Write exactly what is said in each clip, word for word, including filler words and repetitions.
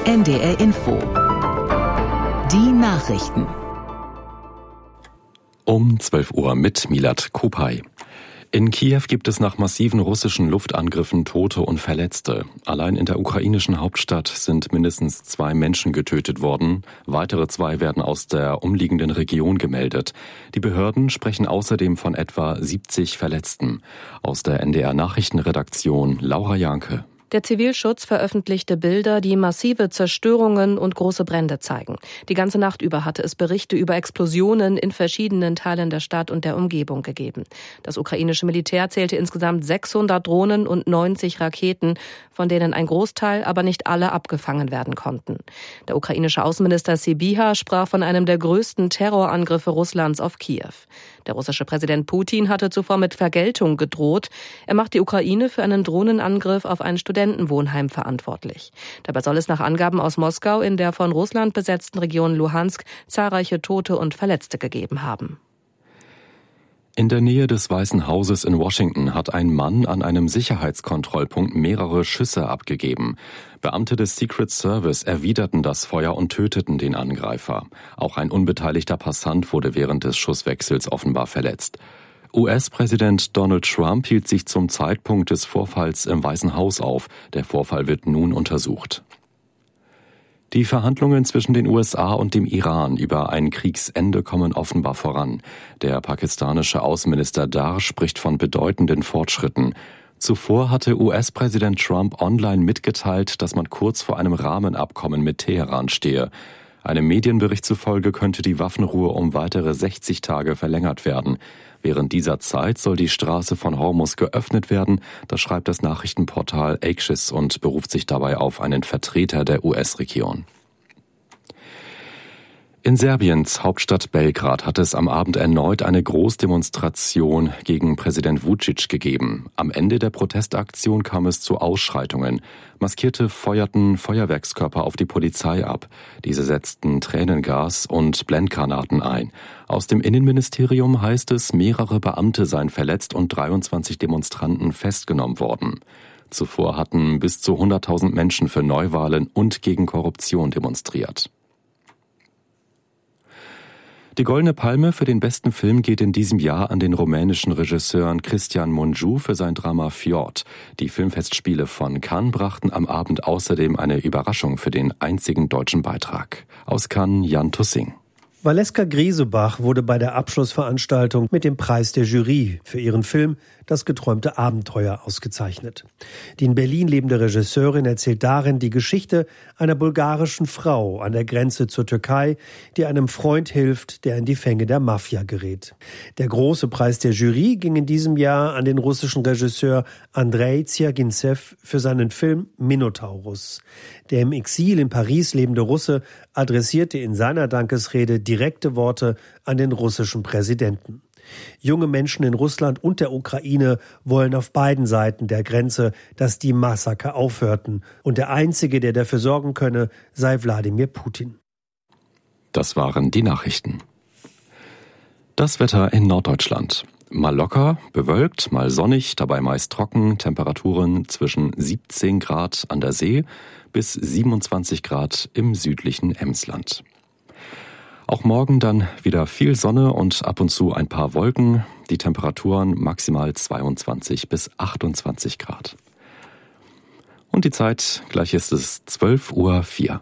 N D R Info. Die Nachrichten. Um zwölf Uhr mit Milad Kopay. In Kiew gibt es nach massiven russischen Luftangriffen Tote und Verletzte. Allein in der ukrainischen Hauptstadt sind mindestens zwei Menschen getötet worden. Weitere zwei werden aus der umliegenden Region gemeldet. Die Behörden sprechen außerdem von etwa siebzig Verletzten. Aus der N D R-Nachrichtenredaktion Laura Janke. Der Zivilschutz veröffentlichte Bilder, die massive Zerstörungen und große Brände zeigen. Die ganze Nacht über hatte es Berichte über Explosionen in verschiedenen Teilen der Stadt und der Umgebung gegeben. Das ukrainische Militär zählte insgesamt sechshundert Drohnen und neunzig Raketen, von denen ein Großteil, aber nicht alle abgefangen werden konnten. Der ukrainische Außenminister Sybiha sprach von einem der größten Terrorangriffe Russlands auf Kiew. Der russische Präsident Putin hatte zuvor mit Vergeltung gedroht. Er macht die Ukraine für einen Drohnenangriff auf ein Studentenwohnheim verantwortlich. Dabei soll es nach Angaben aus Moskau in der von Russland besetzten Region Luhansk zahlreiche Tote und Verletzte gegeben haben. In der Nähe des Weißen Hauses in Washington hat ein Mann an einem Sicherheitskontrollpunkt mehrere Schüsse abgegeben. Beamte des Secret Service erwiderten das Feuer und töteten den Angreifer. Auch ein unbeteiligter Passant wurde während des Schusswechsels offenbar verletzt. U S-Präsident Donald Trump hielt sich zum Zeitpunkt des Vorfalls im Weißen Haus auf. Der Vorfall wird nun untersucht. Die Verhandlungen zwischen den U S A und dem Iran über ein Kriegsende kommen offenbar voran. Der pakistanische Außenminister Dar spricht von bedeutenden Fortschritten. Zuvor hatte U S-Präsident Trump online mitgeteilt, dass man kurz vor einem Rahmenabkommen mit Teheran stehe. Einem Medienbericht zufolge könnte die Waffenruhe um weitere sechzig Tage verlängert werden. Während dieser Zeit soll die Straße von Hormuz geöffnet werden, das schreibt das Nachrichtenportal Axios und beruft sich dabei auf einen Vertreter der U S-Regierung. In Serbiens Hauptstadt Belgrad hat es am Abend erneut eine Großdemonstration gegen Präsident Vučić gegeben. Am Ende der Protestaktion kam es zu Ausschreitungen. Maskierte feuerten Feuerwerkskörper auf die Polizei ab. Diese setzten Tränengas und Blendgranaten ein. Aus dem Innenministerium heißt es, mehrere Beamte seien verletzt und dreiundzwanzig Demonstranten festgenommen worden. Zuvor hatten bis zu hunderttausend Menschen für Neuwahlen und gegen Korruption demonstriert. Die Goldene Palme für den besten Film geht in diesem Jahr an den rumänischen Regisseur Cristian Mungiu für sein Drama Fjord. Die Filmfestspiele von Cannes brachten am Abend außerdem eine Überraschung für den einzigen deutschen Beitrag. Aus Cannes, Jan Tussing. Valeska Griesebach wurde bei der Abschlussveranstaltung mit dem Preis der Jury für ihren Film Das geträumte Abenteuer ausgezeichnet. Die in Berlin lebende Regisseurin erzählt darin die Geschichte einer bulgarischen Frau an der Grenze zur Türkei, die einem Freund hilft, der in die Fänge der Mafia gerät. Der große Preis der Jury ging in diesem Jahr an den russischen Regisseur Andrei Zjagintsev für seinen Film Minotaurus. Der im Exil in Paris lebende Russe adressierte in seiner Dankesrede direkte Worte an den russischen Präsidenten. Junge Menschen in Russland und der Ukraine wollen auf beiden Seiten der Grenze, dass die Massaker aufhörten. Und der Einzige, der dafür sorgen könne, sei Wladimir Putin. Das waren die Nachrichten. Das Wetter in Norddeutschland. Mal locker, bewölkt, mal sonnig, dabei meist trocken, Temperaturen zwischen siebzehn Grad an der See bis siebenundzwanzig Grad im südlichen Emsland. Auch morgen dann wieder viel Sonne und ab und zu ein paar Wolken. Die Temperaturen maximal zweiundzwanzig bis achtundzwanzig Grad. Und die Zeit, gleich ist es zwölf Uhr vier.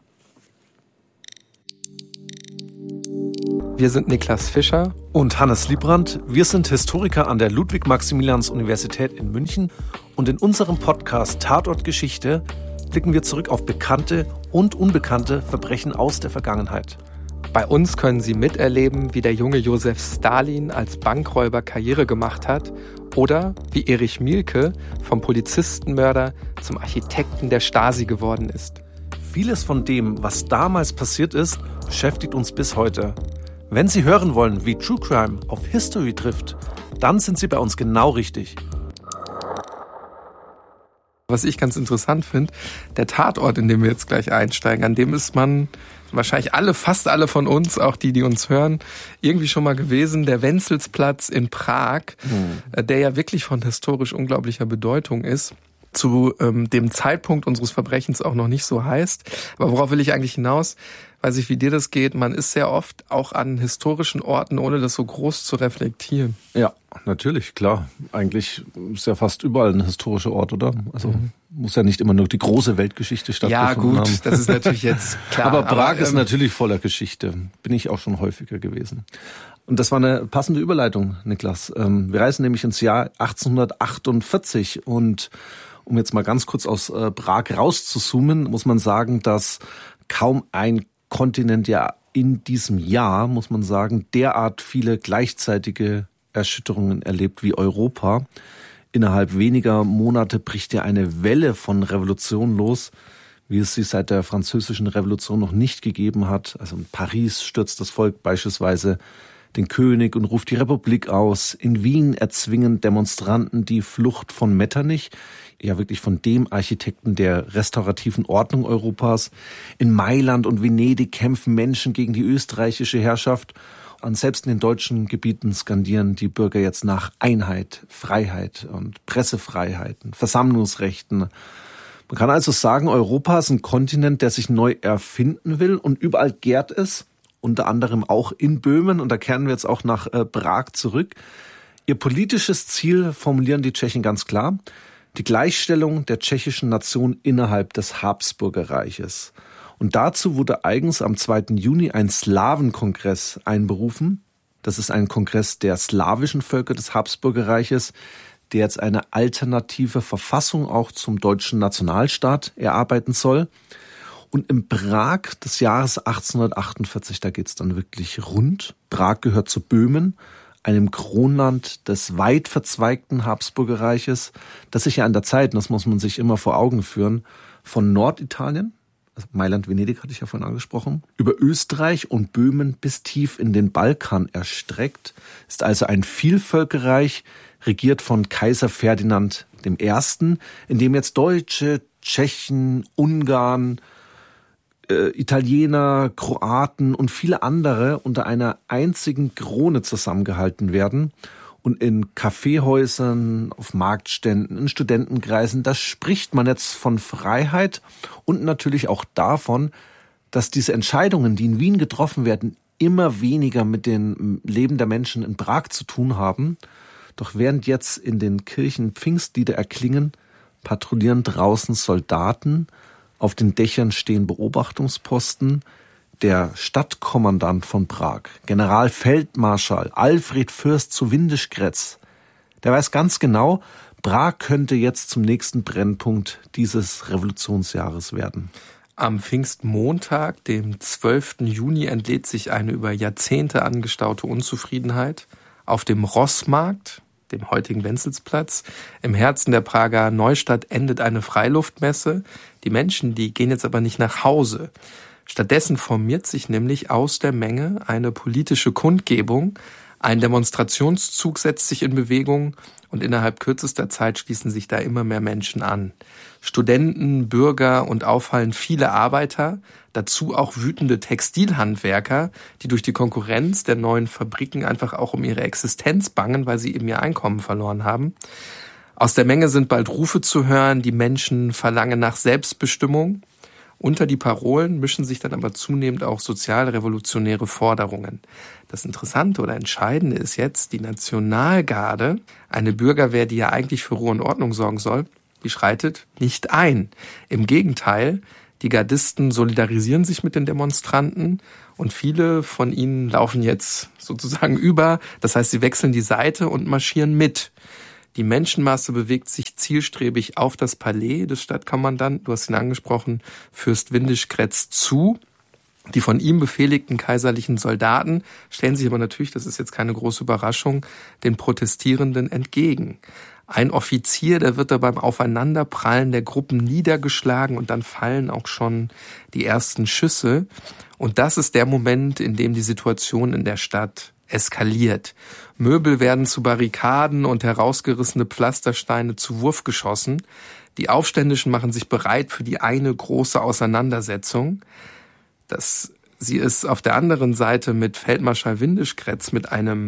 Wir sind Niklas Fischer und Hannes Liebrandt. Wir sind Historiker an der Ludwig-Maximilians-Universität in München und in unserem Podcast Tatort Geschichte blicken wir zurück auf bekannte und unbekannte Verbrechen aus der Vergangenheit. Bei uns können Sie miterleben, wie der junge Josef Stalin als Bankräuber Karriere gemacht hat oder wie Erich Mielke vom Polizistenmörder zum Architekten der Stasi geworden ist. Vieles von dem, was damals passiert ist, beschäftigt uns bis heute. Wenn Sie hören wollen, wie True Crime auf History trifft, dann sind Sie bei uns genau richtig. Was ich ganz interessant finde, der Tatort, in dem wir jetzt gleich einsteigen, an dem ist man wahrscheinlich alle, fast alle von uns, auch die, die uns hören, irgendwie schon mal gewesen, der Wenzelsplatz in Prag, mhm. der ja wirklich von historisch unglaublicher Bedeutung ist. zu ähm, dem Zeitpunkt unseres Verbrechens auch noch nicht so heißt. Aber worauf will ich eigentlich hinaus? Weiß ich, wie dir das geht. Man ist sehr oft auch an historischen Orten, ohne das so groß zu reflektieren. Ja, natürlich, klar. Eigentlich ist ja fast überall ein historischer Ort, oder? Also mhm. muss ja nicht immer nur die große Weltgeschichte stattgefunden haben. Ja gut, das ist natürlich jetzt klar. Aber Prag aber, ähm, ist natürlich voller Geschichte. Bin ich auch schon häufiger gewesen. Und das war eine passende Überleitung, Niklas. Wir reisen nämlich ins Jahr achtzehnhundertachtundvierzig und um jetzt mal ganz kurz aus Prag rauszuzoomen, muss man sagen, dass kaum ein Kontinent ja in diesem Jahr, muss man sagen, derart viele gleichzeitige Erschütterungen erlebt wie Europa. Innerhalb weniger Monate bricht ja eine Welle von Revolutionen los, wie es sie seit der Französischen Revolution noch nicht gegeben hat. Also in Paris stürzt das Volk beispielsweise den König und ruft die Republik aus. In Wien erzwingen Demonstranten die Flucht von Metternich, ja wirklich von dem Architekten der restaurativen Ordnung Europas. In Mailand und Venedig kämpfen Menschen gegen die österreichische Herrschaft. Und selbst in den deutschen Gebieten skandieren die Bürger jetzt nach Einheit, Freiheit und Pressefreiheiten, Versammlungsrechten. Man kann also sagen, Europa ist ein Kontinent, der sich neu erfinden will und überall gärt es, unter anderem auch in Böhmen. Und da kehren wir jetzt auch nach äh, Prag zurück. Ihr politisches Ziel formulieren die Tschechen ganz klar: die Gleichstellung der tschechischen Nation innerhalb des Habsburgerreiches. Und dazu wurde eigens am zweiten Juni ein Slawenkongress einberufen. Das ist ein Kongress der slawischen Völker des Habsburgerreiches, der jetzt eine alternative Verfassung auch zum deutschen Nationalstaat erarbeiten soll. Und in Prag des Jahres achtzehnhundertachtundvierzig, da geht's dann wirklich rund. Prag gehört zu Böhmen, einem Kronland des weit verzweigten Habsburgerreiches, das sich ja an der Zeit, das muss man sich immer vor Augen führen, von Norditalien, also Mailand, Venedig hatte ich ja vorhin angesprochen, über Österreich und Böhmen bis tief in den Balkan erstreckt, ist also ein Vielvölkerreich, regiert von Kaiser Ferdinand der Erste., in dem jetzt Deutsche, Tschechen, Ungarn, äh, Italiener, Kroaten und viele andere unter einer einzigen Krone zusammengehalten werden. Und in Kaffeehäusern, auf Marktständen, in Studentenkreisen, da spricht man jetzt von Freiheit und natürlich auch davon, dass diese Entscheidungen, die in Wien getroffen werden, immer weniger mit dem Leben der Menschen in Prag zu tun haben. Doch während jetzt in den Kirchen Pfingstlieder erklingen, patrouillieren draußen Soldaten, auf den Dächern stehen Beobachtungsposten. Der Stadtkommandant von Prag, Generalfeldmarschall Alfred Fürst zu Windischgrätz, der weiß ganz genau, Prag könnte jetzt zum nächsten Brennpunkt dieses Revolutionsjahres werden. Am Pfingstmontag, dem zwölften Juni, entlädt sich eine über Jahrzehnte angestaute Unzufriedenheit. Auf dem Rossmarkt, dem heutigen Wenzelsplatz, im Herzen der Prager Neustadt endet eine Freiluftmesse. Die Menschen, die gehen jetzt aber nicht nach Hause. Stattdessen formiert sich nämlich aus der Menge eine politische Kundgebung. Ein Demonstrationszug setzt sich in Bewegung und innerhalb kürzester Zeit schließen sich da immer mehr Menschen an. Studenten, Bürger und auffallend viele Arbeiter, dazu auch wütende Textilhandwerker, die durch die Konkurrenz der neuen Fabriken einfach auch um ihre Existenz bangen, weil sie eben ihr Einkommen verloren haben. Aus der Menge sind bald Rufe zu hören, die Menschen verlangen nach Selbstbestimmung. Unter die Parolen mischen sich dann aber zunehmend auch sozialrevolutionäre Forderungen. Das Interessante oder Entscheidende ist jetzt, die Nationalgarde, eine Bürgerwehr, die ja eigentlich für Ruhe und Ordnung sorgen soll, die schreitet nicht ein. Im Gegenteil, die Gardisten solidarisieren sich mit den Demonstranten und viele von ihnen laufen jetzt sozusagen über. Das heißt, sie wechseln die Seite und marschieren mit. Die Menschenmasse bewegt sich zielstrebig auf das Palais des Stadtkommandanten, du hast ihn angesprochen, Fürst Windischgrätz zu. Die von ihm befehligten kaiserlichen Soldaten stellen sich aber natürlich, das ist jetzt keine große Überraschung, den Protestierenden entgegen. Ein Offizier, der wird da beim Aufeinanderprallen der Gruppen niedergeschlagen und dann fallen auch schon die ersten Schüsse. Und das ist der Moment, in dem die Situation in der Stadt eskaliert. Möbel werden zu Barrikaden und herausgerissene Pflastersteine zu Wurfgeschossen. Die Aufständischen machen sich bereit für die eine große Auseinandersetzung. Dass sie es auf der anderen Seite mit Feldmarschall Windischgrätz mit einem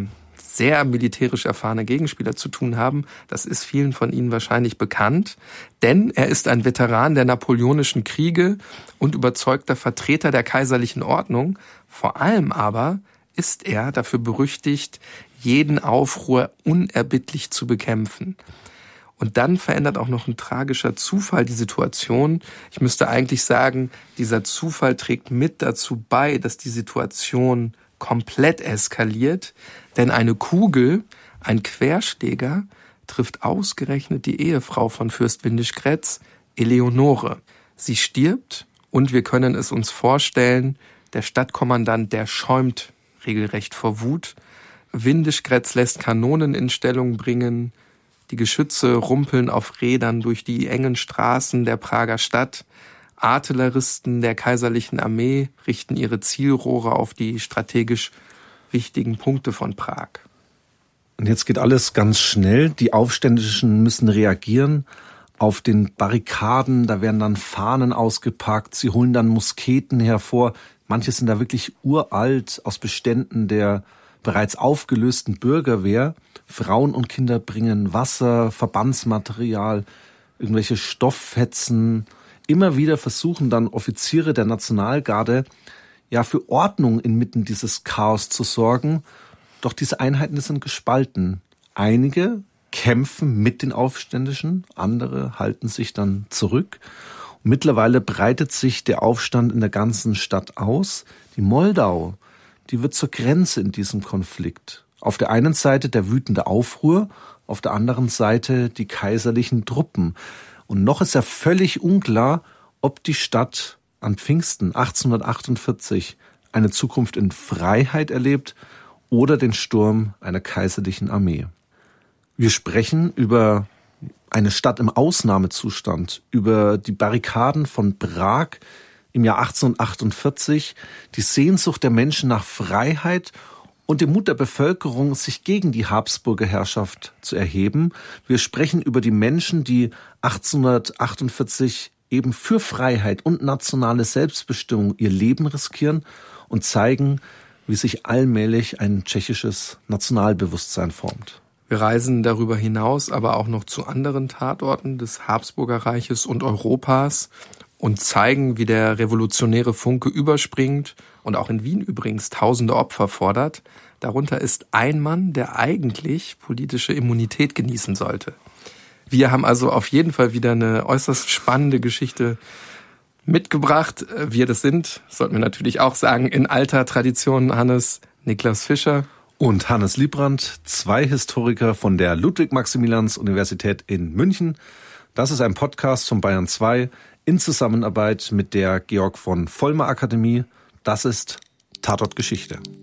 sehr militärisch erfahrene Gegenspieler zu tun haben. Das ist vielen von Ihnen wahrscheinlich bekannt, denn er ist ein Veteran der napoleonischen Kriege und überzeugter Vertreter der kaiserlichen Ordnung. Vor allem aber ist er dafür berüchtigt, jeden Aufruhr unerbittlich zu bekämpfen. Und dann verändert auch noch ein tragischer Zufall die Situation. Ich müsste eigentlich sagen, dieser Zufall trägt mit dazu bei, dass die Situation komplett eskaliert, denn eine Kugel, ein Querschläger, trifft ausgerechnet die Ehefrau von Fürst Windischgrätz, Eleonore. Sie stirbt und wir können es uns vorstellen, der Stadtkommandant, der schäumt regelrecht vor Wut. Windischgrätz lässt Kanonen in Stellung bringen, die Geschütze rumpeln auf Rädern durch die engen Straßen der Prager Stadt. Artilleristen der kaiserlichen Armee richten ihre Zielrohre auf die strategisch wichtigen Punkte von Prag. Und jetzt geht alles ganz schnell. Die Aufständischen müssen reagieren. Auf den Barrikaden, da werden dann Fahnen ausgepackt. Sie holen dann Musketen hervor. Manche sind da wirklich uralt, aus Beständen der bereits aufgelösten Bürgerwehr. Frauen und Kinder bringen Wasser, Verbandsmaterial, irgendwelche Stofffetzen. Immer wieder versuchen dann Offiziere der Nationalgarde, ja, für Ordnung inmitten dieses Chaos zu sorgen. Doch diese Einheiten sind gespalten. Einige kämpfen mit den Aufständischen, andere halten sich dann zurück. Und mittlerweile breitet sich der Aufstand in der ganzen Stadt aus. Die Moldau, die wird zur Grenze in diesem Konflikt. Auf der einen Seite der wütende Aufruhr, auf der anderen Seite die kaiserlichen Truppen. Und noch ist ja völlig unklar, ob die Stadt an Pfingsten achtzehnhundertachtundvierzig eine Zukunft in Freiheit erlebt oder den Sturm einer kaiserlichen Armee. Wir sprechen über eine Stadt im Ausnahmezustand, über die Barrikaden von Prag im Jahr achtzehnhundertachtundvierzig, die Sehnsucht der Menschen nach Freiheit und den Mut der Bevölkerung, sich gegen die Habsburger Herrschaft zu erheben. Wir sprechen über die Menschen, die achtzehnhundertachtundvierzig eben für Freiheit und nationale Selbstbestimmung ihr Leben riskieren und zeigen, wie sich allmählich ein tschechisches Nationalbewusstsein formt. Wir reisen darüber hinaus aber auch noch zu anderen Tatorten des Habsburger Reiches und Europas und zeigen, wie der revolutionäre Funke überspringt und auch in Wien übrigens tausende Opfer fordert. Darunter ist ein Mann, der eigentlich politische Immunität genießen sollte. Wir haben also auf jeden Fall wieder eine äußerst spannende Geschichte mitgebracht. Wir das sind, sollten wir natürlich auch sagen, in alter Tradition Hannes Niklas Fischer und Hannes Liebrandt, zwei Historiker von der Ludwig-Maximilians-Universität in München. Das ist ein Podcast von Bayern zwei in Zusammenarbeit mit der Georg von Vollmer Akademie. Das ist Tatort Geschichte.